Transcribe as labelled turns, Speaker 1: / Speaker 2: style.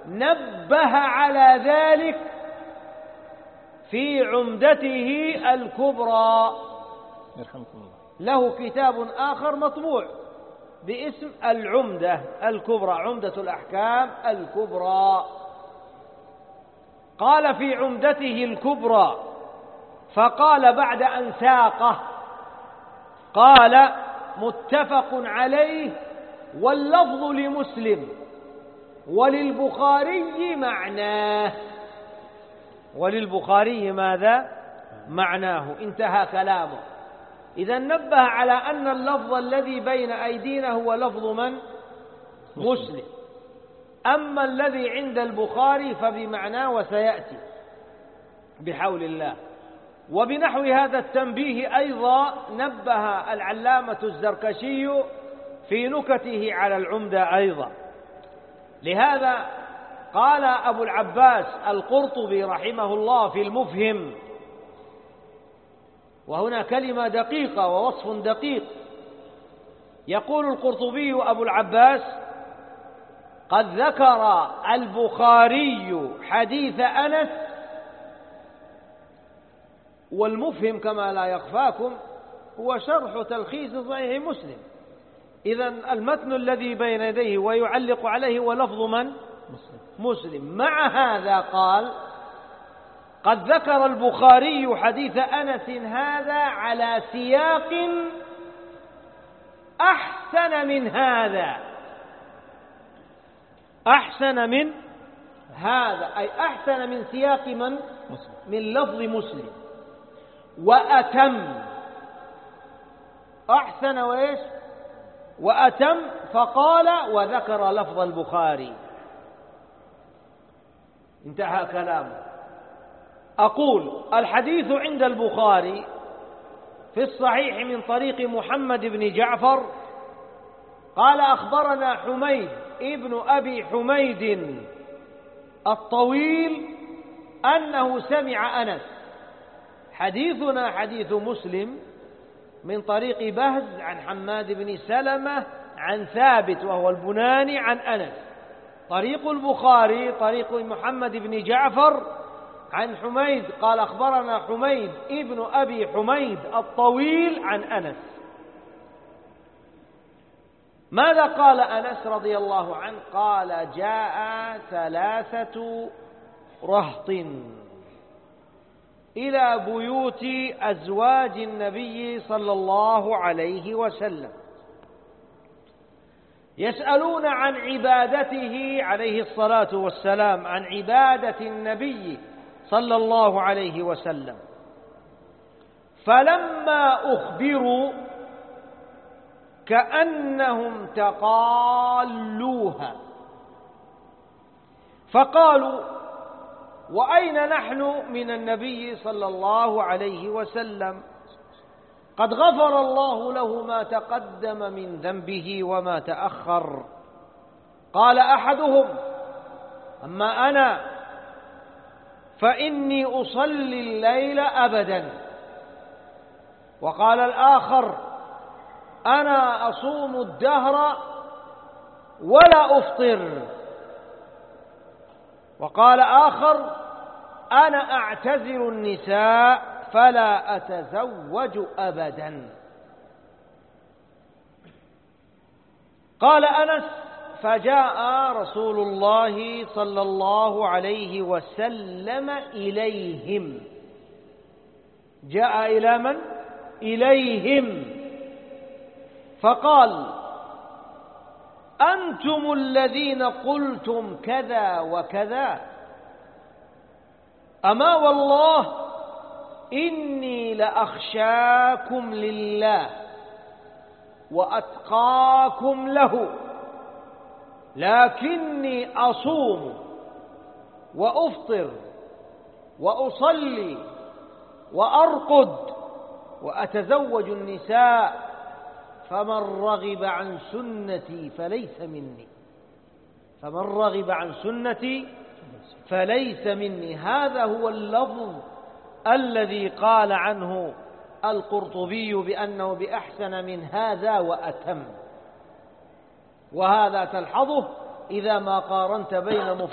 Speaker 1: نبه على ذلك في عمدته الكبرى.
Speaker 2: يرحمكم الله.
Speaker 1: له كتاب آخر مطبوع باسم العمدة الكبرى، عمدة الأحكام الكبرى. قال في عمدته الكبرى، فقال بعد أن ساقه، قال: متفق عليه واللفظ لمسلم وللبخاري معناه. وللبخاري ماذا؟ معناه. انتهى كلامه. إذا نبه على أن اللفظ الذي بين أيدينا هو لفظ من؟ مسلم. أما الذي عند البخاري فبمعناه، وسيأتي بحول الله. وبنحو هذا التنبيه أيضا نبه العلامة الزركشي في نكته على العمدة أيضا. لهذا قال أبو العباس القرطبي رحمه الله في المفهم، وهنا كلمة دقيقة ووصف دقيق، يقول القرطبي أبو العباس: قد ذكر البخاري حديث أنس. والمفهم كما لا يخفاكم هو شرح تلخيص صحيح مسلم. إذن المتن الذي بين يديه ويعلق عليه هو لفظ من؟ مسلم. مع هذا قال: قد ذكر البخاري حديث أنس هذا على سياق أحسن من هذا. أحسن من هذا أي أحسن من سياق من؟ من لفظ مسلم. وأتم. أحسن وإيش؟ وأتم. فقال: وذكر لفظ البخاري. انتهى كلامه. أقول: الحديث عند البخاري في الصحيح من طريق محمد بن جعفر قال: أخبرنا حميد ابن أبي حميد الطويل أنه سمع أنس. حديثنا حديث مسلم من طريق بهز عن حماد بن سلمة عن ثابت وهو البناني عن أنس. طريق البخاري طريق محمد بن جعفر عن حميد قال: أخبرنا حميد ابن أبي حميد الطويل عن أنس. ماذا قال أنس رضي الله عنه؟ قال: جاء 3 رهط إلى بيوت أزواج النبي صلى الله عليه وسلم يسألون عن عبادته عليه الصلاة والسلام، عن عبادة النبي صلى الله عليه وسلم. فلما أخبروا كأنهم تقالوها، فقالوا: وأين نحن من النبي صلى الله عليه وسلم؟ قد غفر الله له ما تقدم من ذنبه وما تأخر. قال أحدهم: أما أنا فإني أصلي الليل أبدا. وقال الآخر: أنا أصوم الدهر ولا أفطر. وقال آخر: أنا أعتزل النساء فلا أتزوج أبدا. قال أنس: فجاء رسول الله صلى الله عليه وسلم إليهم. جاء إلى من؟ إليهم. فقال: أنتم الذين قلتم كذا وكذا؟ أما والله إني لأخشاكم لله وأتقاكم له، لكني أصوم وأفطر وأصلي وأرقد وأتزوج النساء، فمن رغب عن سنتي فليس مني. فمن رغب عن سنتي فليس مني. هذا هو اللفظ الذي قال عنه القرطبي بأنه بأحسن من هذا وأتم. وهذا تلحظه إذا ما قارنت بين